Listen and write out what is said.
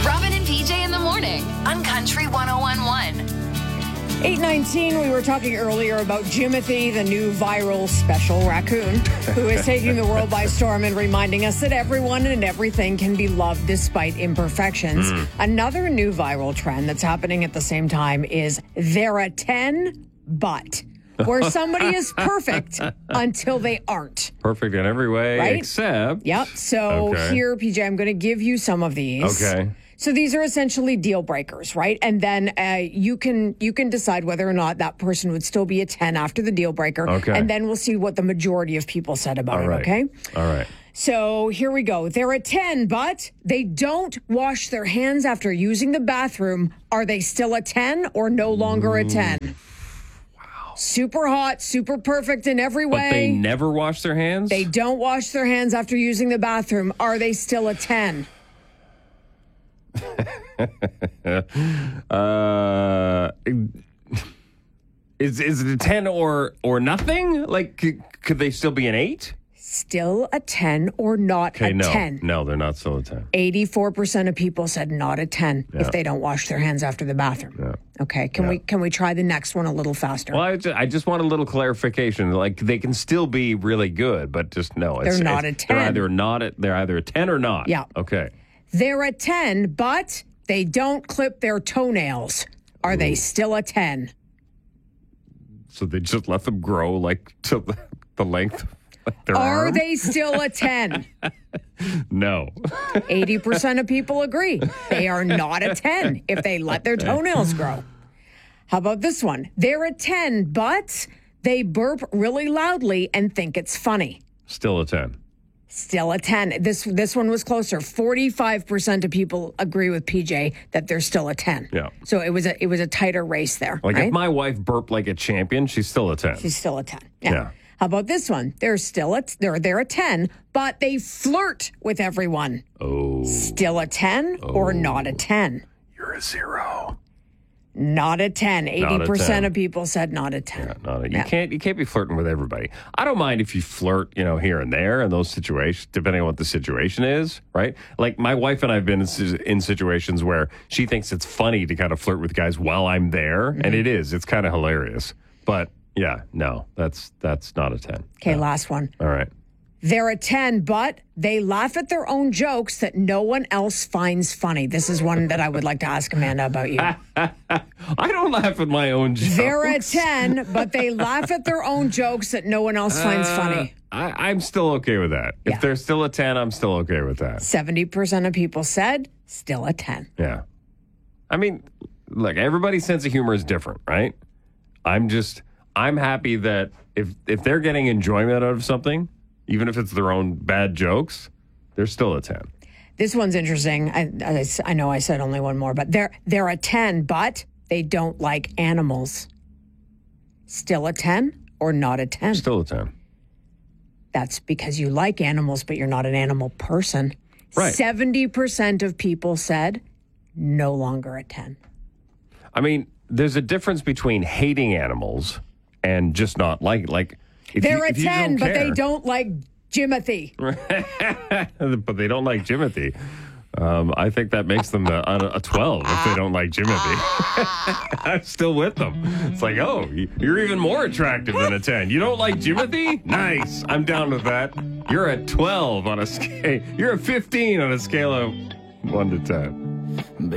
Robin and PJ in the morning on Country 101.1. 8:19, we were talking earlier about Jimothy, the new viral special raccoon, who is taking the world by storm and reminding us that everyone and everything can be loved despite imperfections. Another new viral trend that's happening at the same time is they're a 10, but where somebody is perfect until they aren't. Perfect in every way, Right? except... Yep. So here, PJ, I'm going to give you some of these. Okay. So these are essentially deal breakers, right? And then you can decide whether or not that person would still be a 10 after the deal breaker. Okay. And then we'll see what the majority of people said about All right. it, okay? All right. So here we go. They're a 10, but they don't wash their hands after using the bathroom. Are they still a 10 or no longer a 10? Wow. Super hot, super perfect in every way. But they never wash their hands? They don't wash their hands after using the bathroom. Are they still a 10? Is it a 10 or nothing? Like, could they still be an 8? Still a 10 or not a 10? No, they're not still a 10. 84% of people said not a 10 if they don't wash their hands after the bathroom. Yeah. Okay, can we try the next one a little faster? Well, I just want a little clarification. Like, they can still be really good, but just no. They're not a 10. They're either a 10 or not. Yeah. Okay. They're a 10, but they don't clip their toenails. Are they still a 10? So they just let them grow, like, to the length of their Are arm? they still a 10? No. 80% of people agree. They are not a 10 if they let their toenails grow. How about this one? They're a 10, but they burp really loudly and think it's funny. Still a 10. Still a 10. This one was closer. 45% of people agree with PJ that they're still a 10. Yeah. So it was a tighter race there. Like, right? if my wife burped like a champion, she's still a 10. She's still a 10. Yeah. How about this one? They're a 10, but they flirt with everyone. Oh. Still a 10 or not a 10? You're a 0. Not a 10. Not a 80% 10. of people said not a 10. Yeah, no, you can't be flirting with everybody. I don't mind if you flirt, here and there in those situations, depending on what the situation is, right? Like, my wife and I have been in situations where she thinks it's funny to kind of flirt with guys while I'm there, and it is. It's kind of hilarious. But yeah, no, that's not a 10. Okay, No. last one. All right. They're a 10, but they laugh at their own jokes that no one else finds funny. This is one that I would like to ask Amanda about you. I don't laugh at my own jokes. They're a 10, but they laugh at their own jokes that no one else finds funny. I'm still okay with that. Yeah. If they're still a 10, I'm still okay with that. 70% of people said still a 10. Yeah. I mean, look, everybody's sense of humor is different, right? I'm happy that if they're getting enjoyment out of something, even if it's their own bad jokes, they're still a 10. This one's interesting. I know I said only one more, but they're a 10, but they don't like animals. Still a 10 or not a 10? Still a 10. That's because you like animals, but you're not an animal person. Right. 70% of people said no longer a 10. I mean, there's a difference between hating animals and just not like if They're you, a 10, but they care. don't like Jimothy. But they don't like Jimothy. I think that makes them a 12 if they don't like Jimothy. I'm still with them. It's like, oh, you're even more attractive than a 10. You don't like Jimothy? Nice. I'm down with that. You're a 12 on a scale. You're a 15 on a scale of 1 to 10.